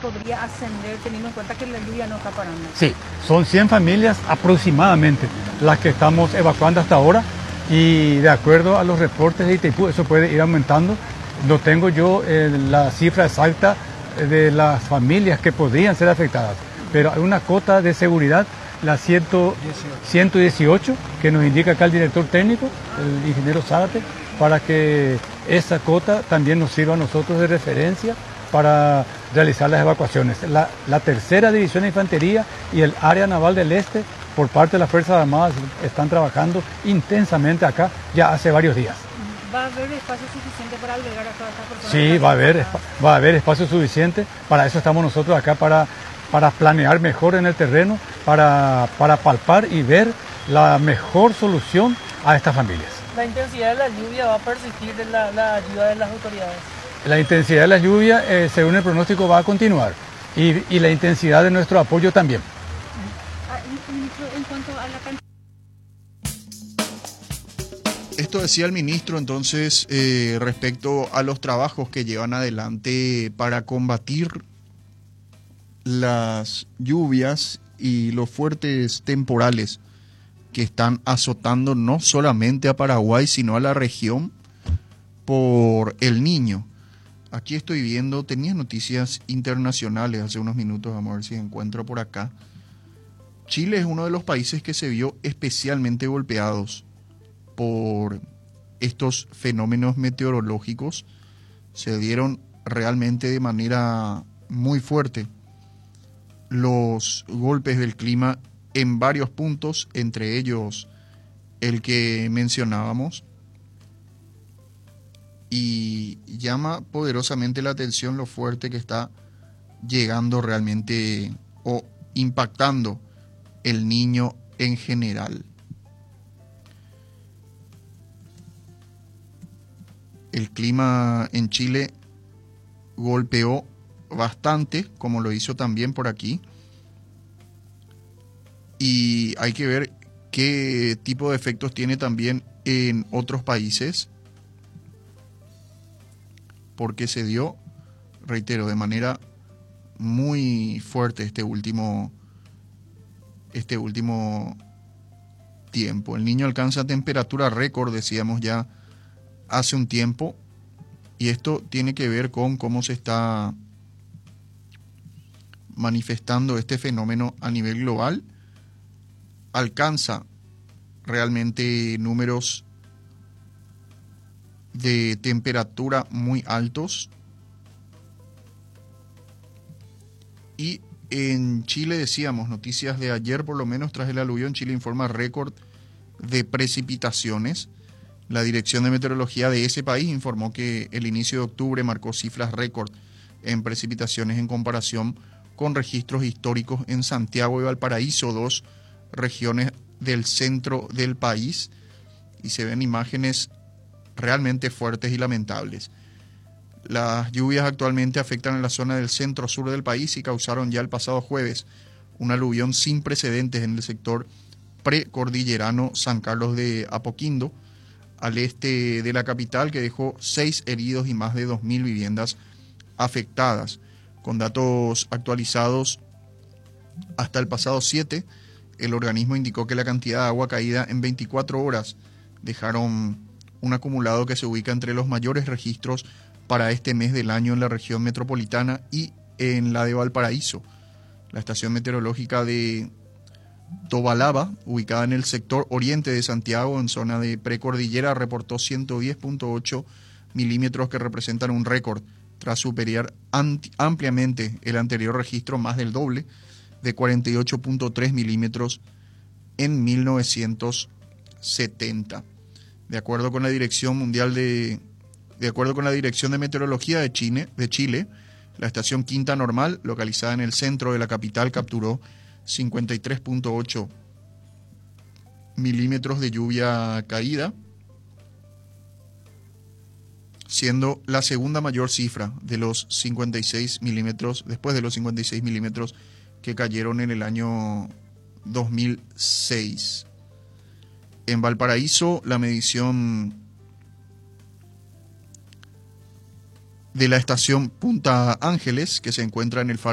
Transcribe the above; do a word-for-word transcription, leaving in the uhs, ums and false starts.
podría ascender teniendo en cuenta que la lluvia no está parando? Sí, son cien familias aproximadamente las que estamos evacuando hasta ahora y de acuerdo a los reportes de Itaipú eso puede ir aumentando. No tengo yo eh, la cifra exacta de las familias que podrían ser afectadas, pero hay una cota de seguridad, la ciento dieciocho, que nos indica acá el director técnico, el ingeniero Zárate, para que esa cota también nos sirva a nosotros de referencia para realizar las evacuaciones. La, la tercera división de infantería y el área naval del este, por parte de las Fuerzas Armadas, están trabajando intensamente acá ya hace varios días. ¿Va a haber espacio suficiente para albergar a todas estas personas? Sí, va a haber, va a haber espacio suficiente. Para eso estamos nosotros acá, para, para planear mejor en el terreno, para, para palpar y ver la mejor solución a estas familias. ¿La intensidad de la lluvia va a persistir de la, la ayuda de las autoridades? La intensidad de la lluvia, eh, según el pronóstico, va a continuar y, y la intensidad de nuestro apoyo también. Ah, ministro, en cuanto a la cantidad... Esto decía el ministro entonces eh, respecto a los trabajos que llevan adelante para combatir las lluvias y los fuertes temporales que están azotando no solamente a Paraguay, sino a la región por El Niño. Aquí estoy viendo, tenía noticias internacionales hace unos minutos, vamos a ver si encuentro por acá. Chile es uno de los países que se vio especialmente golpeados por estos fenómenos meteorológicos. Se dieron realmente de manera muy fuerte los golpes del clima en varios puntos, entre ellos el que mencionábamos, y llama poderosamente la atención lo fuerte que está llegando realmente o impactando El Niño en general. El clima en Chile golpeó bastante, como lo hizo también por aquí. Y hay que ver qué tipo de efectos tiene también en otros países, porque se dio, reitero, de manera muy fuerte este último, este último tiempo. El Niño alcanza temperatura récord, decíamos ya hace un tiempo, y esto tiene que ver con cómo se está manifestando este fenómeno a nivel global. Alcanza realmente números de temperatura muy altos, y en Chile decíamos, noticias de ayer por lo menos, tras el aluvión, Chile informa récord de precipitaciones. La Dirección de Meteorología de ese país informó que el inicio de octubre marcó cifras récord en precipitaciones en comparación con registros históricos en Santiago y Valparaíso, dos regiones del centro del país, y se ven imágenes realmente fuertes y lamentables. Las lluvias actualmente afectan en la zona del centro-sur del país y causaron ya el pasado jueves un aluvión sin precedentes en el sector precordillerano San Carlos de Apoquindo, al este de la capital, que dejó seis heridos y más de dos mil viviendas afectadas. Con datos actualizados hasta el pasado siete, el organismo indicó que la cantidad de agua caída en veinticuatro horas dejaron un acumulado que se ubica entre los mayores registros para este mes del año en la región metropolitana y en la de Valparaíso. La estación meteorológica de Tobalaba, ubicada en el sector oriente de Santiago, en zona de precordillera, reportó ciento diez punto ocho milímetros, que representan un récord, tras superar ampliamente el anterior registro, más del doble, de cuarenta y ocho punto tres milímetros en mil novecientos setenta. De acuerdo con la Dirección Mundial de, de acuerdo con la Dirección de Meteorología de Chile, de Chile, la estación Quinta Normal, localizada en el centro de la capital, capturó cincuenta y tres punto ocho milímetros de lluvia caída, siendo la segunda mayor cifra de los cincuenta y seis milímetros, después de los cincuenta y seis milímetros que cayeron en el año dos mil seis. En Valparaíso, la medición de la estación Punta Ángeles, que se encuentra en el faro